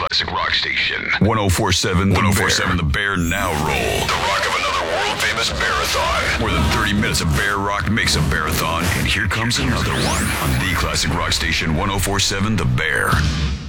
Classic Rock Station. 1047 The Bear now roll. The rock of another world-famous bearathon. More than 30 minutes of bear rock makes a bearathon. And here comes another one on the Classic Rock Station 1047 The Bear.